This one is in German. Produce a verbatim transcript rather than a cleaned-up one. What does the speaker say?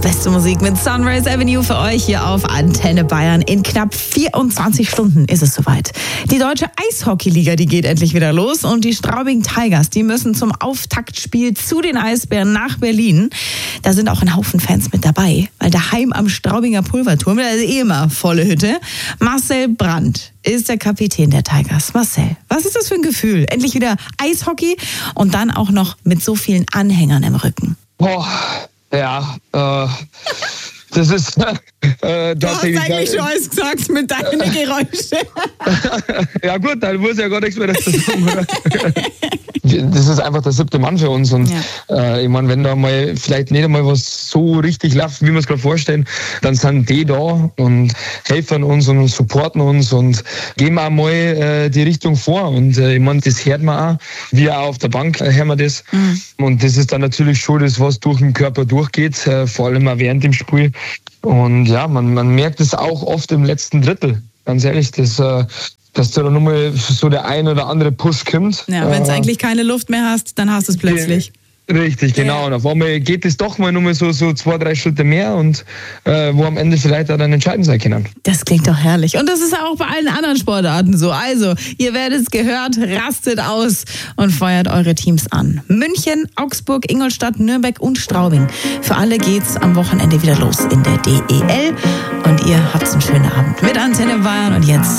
Beste Musik mit Sunrise Avenue für euch hier auf Antenne Bayern. In knapp vierundzwanzig Stunden ist es soweit. Die deutsche Eishockeyliga, die geht endlich wieder los und die Straubing Tigers, die müssen zum Auftaktspiel zu den Eisbären nach Berlin. Da sind auch ein Haufen Fans mit dabei, weil daheim am Straubinger Pulverturm, da ist eh immer volle Hütte. Marcel Brandt ist der Kapitän der Tigers. Marcel, was ist das für ein Gefühl? Endlich wieder Eishockey und dann auch noch mit so vielen Anhängern im Rücken. Boah. Ja, äh, das ist... Äh, du hast eigentlich schon alles gesagt mit deinen Geräuschen. Ja gut, dann muss ja gar nichts mehr dazu sagen, oder? Das ist einfach der siebte Mann für uns und ja. äh, ich meine, wenn da mal vielleicht nicht einmal was so richtig läuft, wie wir es gerade vorstellen, dann sind die da und helfen uns und supporten uns und geben auch mal äh, die Richtung vor und äh, ich meine, das hört man auch, wie auch auf der Bank äh, hören wir das mhm. und das ist dann natürlich schon das, was durch den Körper durchgeht, äh, vor allem auch während dem Spiel. Und ja, man, man merkt es auch oft im letzten Drittel, ganz ehrlich, dass, äh, dass da nochmal so der ein oder andere Push kommt. Ja, wenn du äh, eigentlich keine Luft mehr hast, dann hast du es plötzlich. Richtig, genau. Ja. Und auf einmal geht es doch mal nur so, so zwei, drei Schritte mehr und äh, wo am Ende vielleicht auch dann entscheidend sein können. Das klingt doch herrlich. Und das ist auch bei allen anderen Sportarten so. Also, ihr werdet es gehört, rastet aus und feuert eure Teams an. München, Augsburg, Ingolstadt, Nürnberg und Straubing. Für alle geht's am Wochenende wieder los in der D E L. Und ihr habt einen schönen Abend mit Antenne Bayern und jetzt